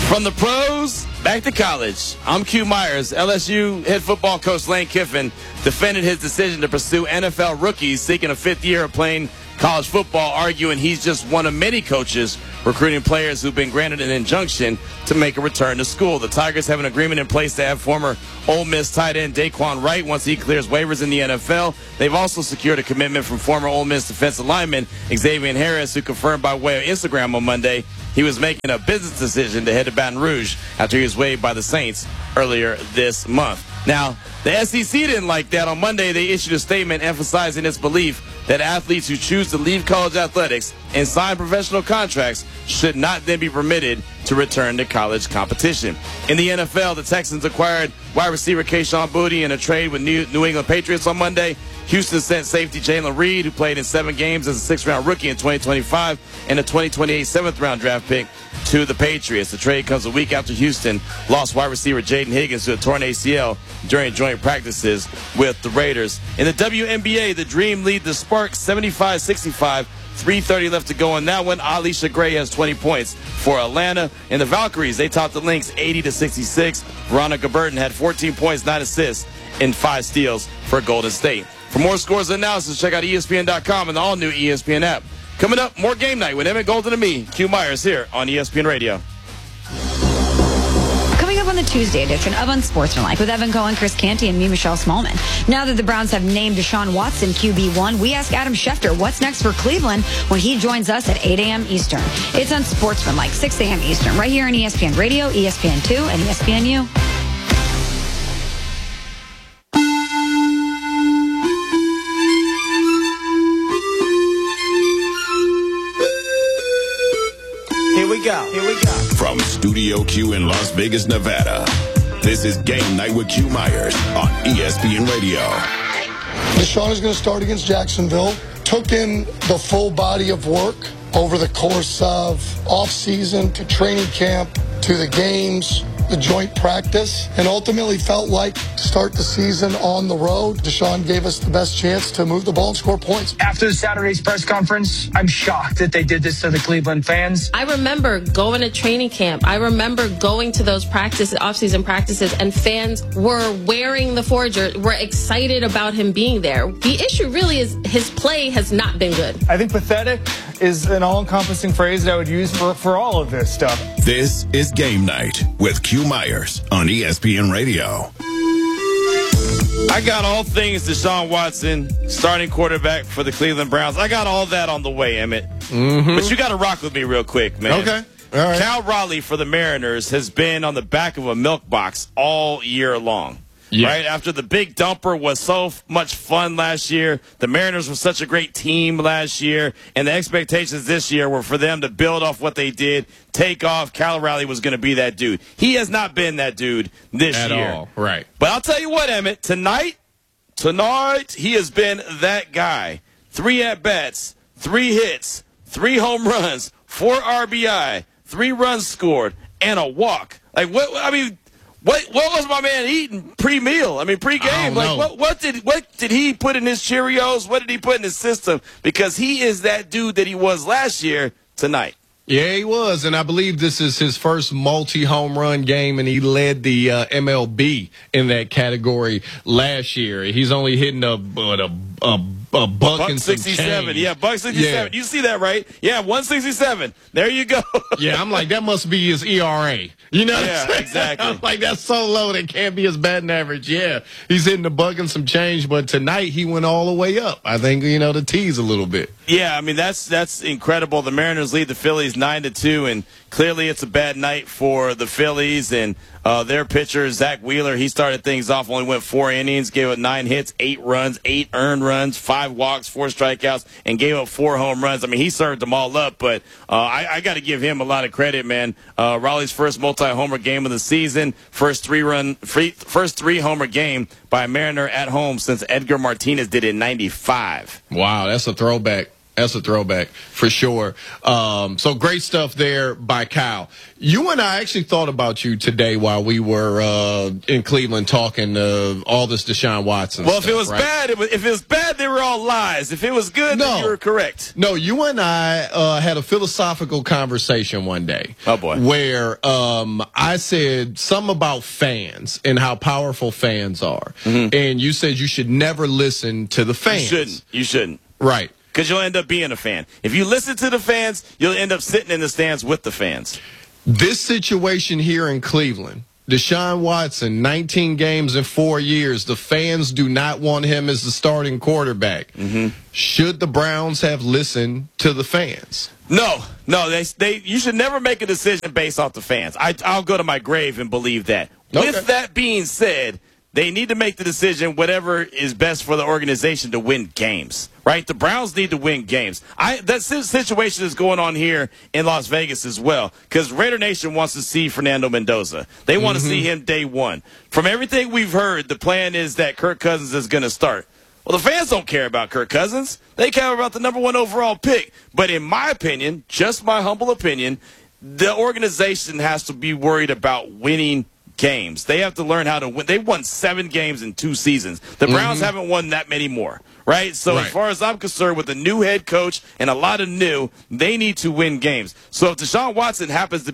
From the pros back to college, I'm Q Myers. LSU head football coach Lane Kiffin defended his decision to pursue NFL rookies seeking a fifth year of playing college football, arguing he's just one of many coaches recruiting players who've been granted an injunction to make a return to school. The Tigers have an agreement in place to have former Ole Miss tight end Daquan Wright once he clears waivers in the NFL. They've also secured a commitment from former Ole Miss defensive lineman Xavier Harris, who confirmed by way of Instagram on Monday he was making a business decision to head to Baton Rouge after he was waived by the Saints earlier this month. Now, the SEC didn't like that. On Monday, they issued a statement emphasizing its belief that athletes who choose to leave college athletics and sign professional contracts should not then be permitted to return to college competition. In the NFL, the Texans acquired wide receiver Kayshon Boutte in a trade with New England Patriots on Monday. Houston sent safety Jalen Reed, who played in 7 games as a 6th-round rookie in 2025, and a 2028 7th-round draft pick to the Patriots. The trade comes a week after Houston lost wide receiver Jaden Higgins to a torn ACL during joint practices with the Raiders. In the WNBA, the Dream lead the Sparks 75-65. 3:30 left to go in that one. Alicia Gray has 20 points for Atlanta. And the Valkyries, they topped the Lynx 80-66. Veronica Burton had 14 points, 9 assists, and 5 steals for Golden State. For more scores and analysis, check out ESPN.com and the all-new ESPN app. Coming up, more Game Night with Emmett Golden and me, Q Myers, here on ESPN Radio. Coming up on the Tuesday edition of Unsportsmanlike with Evan Cohen, Chris Canty, and me, Michelle Smallman. Now that the Browns have named Deshaun Watson QB1, we ask Adam Schefter what's next for Cleveland when he joins us at 8 a.m. Eastern. It's Unsportsmanlike, 6 a.m. Eastern, right here on ESPN Radio, ESPN2, and ESPNU. Here we go. From Studio Q in Las Vegas, Nevada, this is Game Night with Q Myers on ESPN Radio. Deshaun is going to start against Jacksonville. Took in the full body of work over the course of off-season to training camp to the games, the joint practice, and ultimately felt like to start the season on the road, Deshaun gave us the best chance to move the ball and score points. After Saturday's press conference, I'm shocked that they did this to the Cleveland fans. I remember going to training camp. I remember going to those off-season practices, and fans were wearing the Forger, were excited about him being there. The issue really is his play has not been good. I think pathetic is an all-encompassing phrase that I would use for all of this stuff. This is Game Night with Q Myers on ESPN Radio. I got all things Deshaun Watson, starting quarterback for the Cleveland Browns. I got all that on the way, Emmett. But you got to rock with me real quick, man. Okay. All right. Cal Raleigh for the Mariners has been on the back of a milk box all year long. Yeah. Right after the big dumper was so much fun last year, the Mariners were such a great team last year, and the expectations this year were for them to build off what they did, take off. Cal Raleigh was going to be that dude. He has not been that dude this year. At all, right. But I'll tell you what, Emmett, tonight, he has been that guy. 3 at-bats, 3 hits, 3 home runs, 4 RBI, 3 runs scored, and a walk. Like, what was my man eating pre-meal? I mean, pre-game. Like, what did he put in his Cheerios? What did he put in his system? Because he is that dude that he was last year tonight. Yeah, he was, and I believe this is his first multi-home run game, and he led the MLB in that category last year. He's only hitting a buck and some 67. change. Yeah, buck 67. Yeah. You see that, right? Yeah, 167. There you go. Yeah, I'm like, that must be his ERA. You know what I'm saying? Exactly. I'm like, that's so low that can't be his batting average. Yeah, he's hitting a buck and some change, but tonight he went all the way up. I think, to tease a little bit. Yeah, I mean, that's incredible. The Mariners lead the Phillies 9-2, and clearly it's a bad night for the Phillies. And their pitcher, Zach Wheeler, he started things off, only went 4 innings, gave up 9 hits, 8 runs, 8 earned runs, 5 walks, 4 strikeouts, and gave up 4 home runs. I mean, he served them all up, but I got to give him a lot of credit, man. Raleigh's first multi-homer game of the season, first 3-homer game by a Mariner at home since Edgar Martinez did it in 95. Wow, that's a throwback. That's a throwback for sure. So great stuff there by Kyle. You and I actually thought about you today while we were in Cleveland talking all this Deshaun Watson. Well, stuff, if it was right? bad, if it was bad, they were all lies. If it was good, then you were correct. No, you and I had a philosophical conversation one day. Oh boy, where I said something about fans and how powerful fans are, and you said you should never listen to the fans. You shouldn't. Right. Because you'll end up being a fan. If you listen to the fans, you'll end up sitting in the stands with the fans. This situation here in Cleveland, Deshaun Watson, 19 games in 4 years. The fans do not want him as the starting quarterback. Should the Browns have listened to the fans? No. You should never make a decision based off the fans. I'll go to my grave and believe that. Okay. With that being said, they need to make the decision whatever is best for the organization to win games, right? The Browns need to win games. That situation is going on here in Las Vegas as well because Raider Nation wants to see Fernando Mendoza. They want to see him day one. From everything we've heard, the plan is that Kirk Cousins is going to start. Well, the fans don't care about Kirk Cousins. They care about the number 1 overall pick. But in my opinion, just my humble opinion, the organization has to be worried about winning games. They have to learn how to win. They won 7 games in 2 seasons. The Browns haven't won that many more, right? So as far as I'm concerned, with a new head coach and a lot of new, they need to win games. So if Deshaun Watson happens to